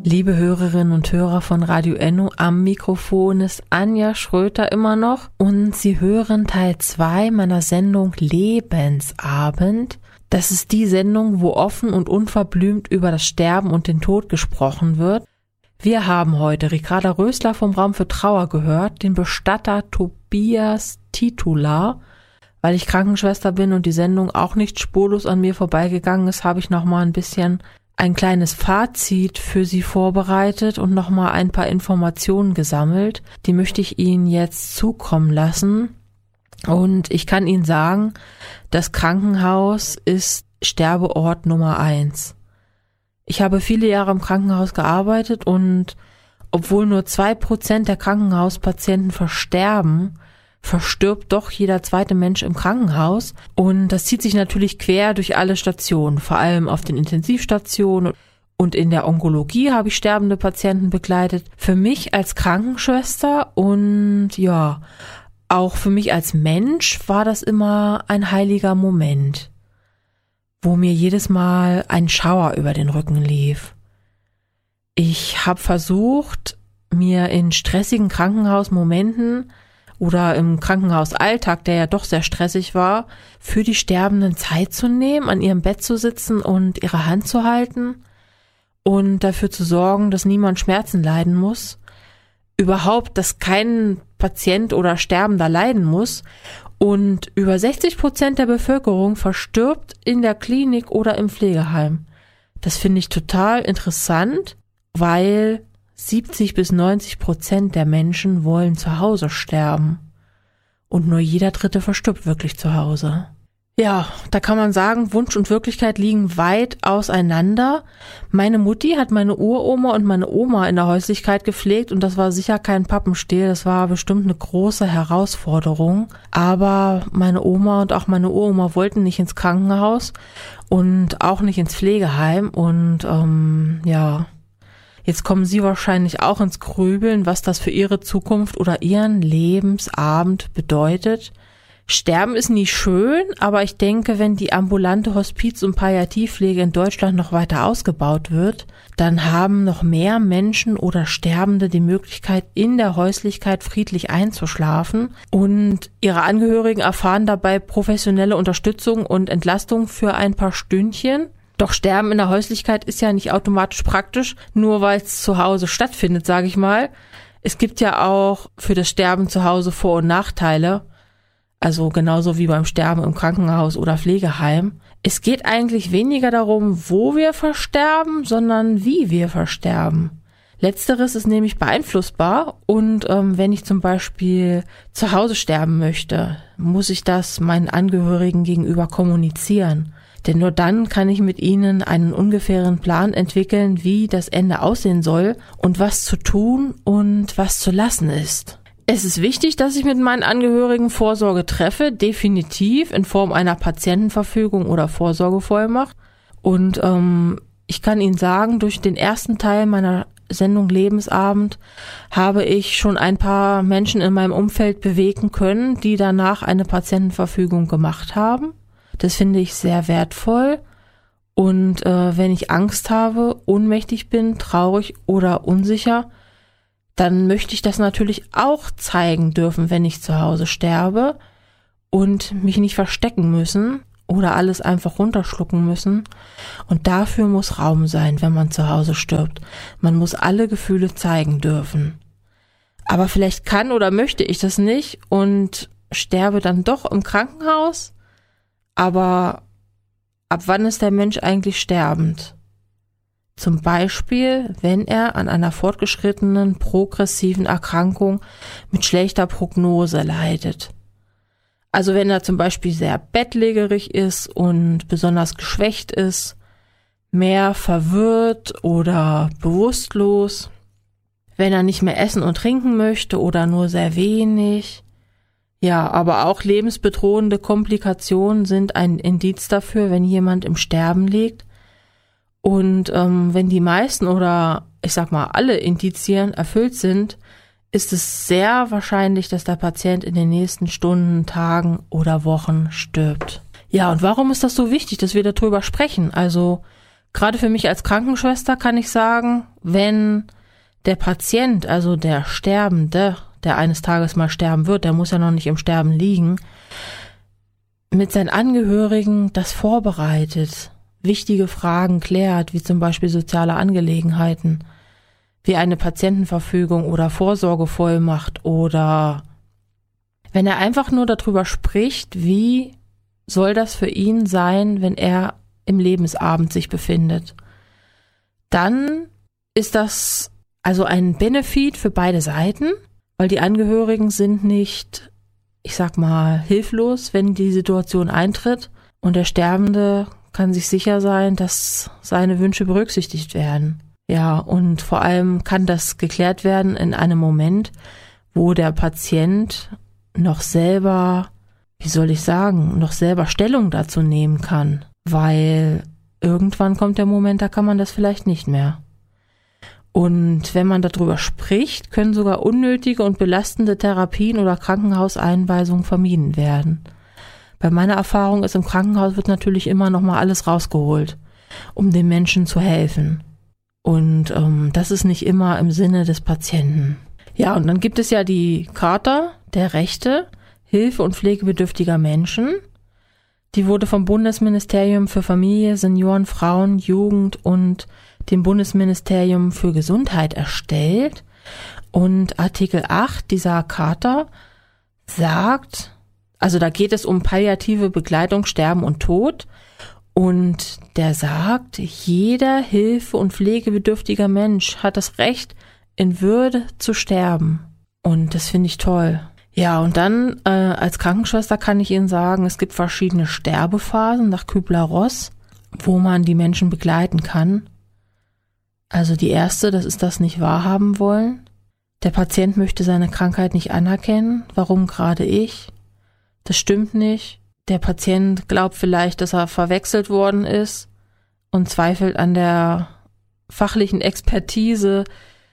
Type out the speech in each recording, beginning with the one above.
Liebe Hörerinnen und Hörer von Radio Enno, am Mikrofon ist Anja Schröter immer noch und Sie hören Teil 2 meiner Sendung Lebensabend. Das ist die Sendung, wo offen und unverblümt über das Sterben und den Tod gesprochen wird. Wir haben heute Ricarda Rösler vom Raum für Trauer gehört, den Bestatter Tobias Titular. Weil ich Krankenschwester bin und die Sendung auch nicht spurlos an mir vorbeigegangen ist, habe ich nochmal ein kleines Fazit für Sie vorbereitet und nochmal ein paar Informationen gesammelt. Die möchte ich Ihnen jetzt zukommen lassen. Und ich kann Ihnen sagen, das Krankenhaus ist Sterbeort Nummer 1. Ich habe viele Jahre im Krankenhaus gearbeitet und obwohl nur 2% der Krankenhauspatienten verstirbt doch jeder zweite Mensch im Krankenhaus. Und das zieht sich natürlich quer durch alle Stationen, vor allem auf den Intensivstationen und in der Onkologie habe ich sterbende Patienten begleitet. Für mich als Krankenschwester und ja, auch für mich als Mensch war das immer ein heiliger Moment, wo mir jedes Mal ein Schauer über den Rücken lief. Ich habe versucht, mir in stressigen Krankenhausmomenten oder im Krankenhausalltag, der ja doch sehr stressig war, für die Sterbenden Zeit zu nehmen, an ihrem Bett zu sitzen und ihre Hand zu halten und dafür zu sorgen, dass niemand Schmerzen leiden muss, überhaupt, dass kein Patient oder Sterbender leiden muss. Und über 60% der Bevölkerung verstirbt in der Klinik oder im Pflegeheim. Das finde ich total interessant, weil 70-90% der Menschen wollen zu Hause sterben. Und nur jeder Dritte verstirbt wirklich zu Hause. Ja, da kann man sagen, Wunsch und Wirklichkeit liegen weit auseinander. Meine Mutti hat meine Uroma und meine Oma in der Häuslichkeit gepflegt und das war sicher kein Pappenstiel, das war bestimmt eine große Herausforderung. Aber meine Oma und auch meine Uroma wollten nicht ins Krankenhaus und auch nicht ins Pflegeheim und ja... Jetzt kommen Sie wahrscheinlich auch ins Grübeln, was das für Ihre Zukunft oder Ihren Lebensabend bedeutet. Sterben ist nie schön, aber ich denke, wenn die ambulante Hospiz- und Palliativpflege in Deutschland noch weiter ausgebaut wird, dann haben noch mehr Menschen oder Sterbende die Möglichkeit, in der Häuslichkeit friedlich einzuschlafen und ihre Angehörigen erfahren dabei professionelle Unterstützung und Entlastung für ein paar Stündchen. Doch Sterben in der Häuslichkeit ist ja nicht automatisch praktisch, nur weil es zu Hause stattfindet, sage ich mal. Es gibt ja auch für das Sterben zu Hause Vor- und Nachteile, also genauso wie beim Sterben im Krankenhaus oder Pflegeheim. Es geht eigentlich weniger darum, wo wir versterben, sondern wie wir versterben. Letzteres ist nämlich beeinflussbar und wenn ich zum Beispiel zu Hause sterben möchte, muss ich das meinen Angehörigen gegenüber kommunizieren. Denn nur dann kann ich mit ihnen einen ungefähren Plan entwickeln, wie das Ende aussehen soll und was zu tun und was zu lassen ist. Es ist wichtig, dass ich mit meinen Angehörigen Vorsorge treffe, definitiv in Form einer Patientenverfügung oder Vorsorgevollmacht. Und ich kann Ihnen sagen, durch den ersten Teil meiner Sendung Lebensabend habe ich schon ein paar Menschen in meinem Umfeld bewegen können, die danach eine Patientenverfügung gemacht haben. Das finde ich sehr wertvoll und wenn ich Angst habe, ohnmächtig bin, traurig oder unsicher, dann möchte ich das natürlich auch zeigen dürfen, wenn ich zu Hause sterbe und mich nicht verstecken müssen oder alles einfach runterschlucken müssen. Und dafür muss Raum sein, wenn man zu Hause stirbt. Man muss alle Gefühle zeigen dürfen. Aber vielleicht kann oder möchte ich das nicht und sterbe dann doch im Krankenhaus. Aber ab wann ist der Mensch eigentlich sterbend? Zum Beispiel, wenn er an einer fortgeschrittenen, progressiven Erkrankung mit schlechter Prognose leidet. Also wenn er zum Beispiel sehr bettlägerig ist und besonders geschwächt ist, mehr verwirrt oder bewusstlos, wenn er nicht mehr essen und trinken möchte oder nur sehr wenig. Ja, aber auch lebensbedrohende Komplikationen sind ein Indiz dafür, wenn jemand im Sterben liegt. Und wenn die meisten oder ich sag mal alle Indizien erfüllt sind, ist es sehr wahrscheinlich, dass der Patient in den nächsten Stunden, Tagen oder Wochen stirbt. Ja, und warum ist das so wichtig, dass wir darüber sprechen? Also gerade für mich als Krankenschwester kann ich sagen, wenn der Patient, also der Sterbende, der eines Tages mal sterben wird, der muss ja noch nicht im Sterben liegen, mit seinen Angehörigen das vorbereitet, wichtige Fragen klärt, wie zum Beispiel soziale Angelegenheiten, wie eine Patientenverfügung oder Vorsorgevollmacht, oder wenn er einfach nur darüber spricht, wie soll das für ihn sein, wenn er im Lebensabend sich befindet, dann ist das also ein Benefit für beide Seiten, weil die Angehörigen sind nicht, ich sag mal, hilflos, wenn die Situation eintritt, und der Sterbende kann sich sicher sein, dass seine Wünsche berücksichtigt werden. Ja, und vor allem kann das geklärt werden in einem Moment, wo der Patient noch selber, noch selber Stellung dazu nehmen kann, weil irgendwann kommt der Moment, da kann man das vielleicht nicht mehr. Und wenn man darüber spricht, können sogar unnötige und belastende Therapien oder Krankenhauseinweisungen vermieden werden. Bei meiner Erfahrung ist, im Krankenhaus wird natürlich immer noch mal alles rausgeholt, um den Menschen zu helfen. Und das ist nicht immer im Sinne des Patienten. Ja, und dann gibt es ja die Charta der Rechte, Hilfe und pflegebedürftiger Menschen. Die wurde vom Bundesministerium für Familie, Senioren, Frauen, Jugend und dem Bundesministerium für Gesundheit erstellt. Und Artikel 8 dieser Charta sagt, also da geht es um palliative Begleitung, Sterben und Tod. Und der sagt, jeder hilfe- und pflegebedürftiger Mensch hat das Recht, in Würde zu sterben. Und das finde ich toll. Ja, und dann als Krankenschwester kann ich Ihnen sagen, es gibt verschiedene Sterbephasen nach Kübler-Ross, wo man die Menschen begleiten kann. Also die erste, das ist das nicht wahrhaben wollen. Der Patient möchte seine Krankheit nicht anerkennen. Warum gerade ich? Das stimmt nicht. Der Patient glaubt vielleicht, dass er verwechselt worden ist und zweifelt an der fachlichen Expertise,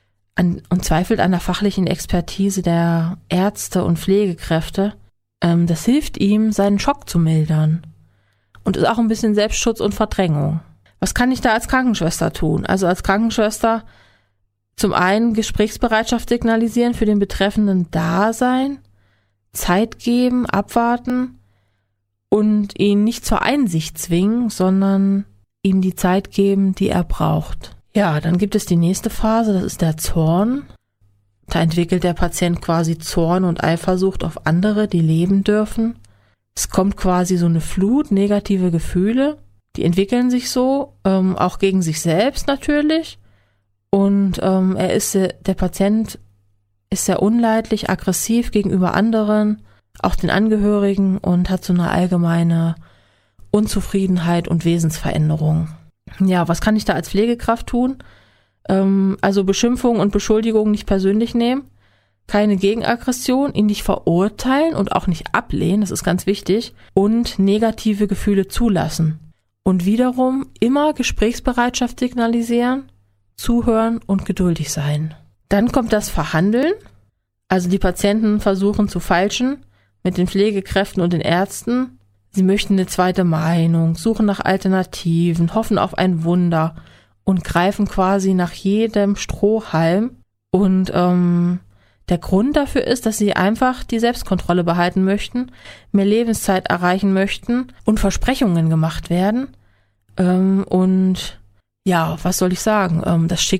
der Ärzte und Pflegekräfte. Das hilft ihm, seinen Schock zu mildern. Und ist auch ein bisschen Selbstschutz und Verdrängung. Was kann ich da als Krankenschwester tun? Also als Krankenschwester zum einen Gesprächsbereitschaft signalisieren, für den Betreffenden da sein, Zeit geben, abwarten und ihn nicht zur Einsicht zwingen, sondern ihm die Zeit geben, die er braucht. Ja, dann gibt es die nächste Phase, das ist der Zorn. Da entwickelt der Patient quasi Zorn und Eifersucht auf andere, die leben dürfen. Es kommt quasi so eine Flut, negative Gefühle. Die entwickeln sich so, auch gegen sich selbst natürlich. Und der Patient ist sehr unleidlich, aggressiv gegenüber anderen, auch den Angehörigen, und hat so eine allgemeine Unzufriedenheit und Wesensveränderung. Ja, was kann ich da als Pflegekraft tun? Also Beschimpfungen und Beschuldigungen nicht persönlich nehmen, keine Gegenaggression, ihn nicht verurteilen und auch nicht ablehnen, das ist ganz wichtig, und negative Gefühle zulassen. Und wiederum immer Gesprächsbereitschaft signalisieren, zuhören und geduldig sein. Dann kommt das Verhandeln. Also die Patienten versuchen zu feilschen mit den Pflegekräften und den Ärzten. Sie möchten eine zweite Meinung, suchen nach Alternativen, hoffen auf ein Wunder und greifen quasi nach jedem Strohhalm. Und der Grund dafür ist, dass sie einfach die Selbstkontrolle behalten möchten, mehr Lebenszeit erreichen möchten und Versprechungen gemacht werden. Und ja, was soll ich sagen? Das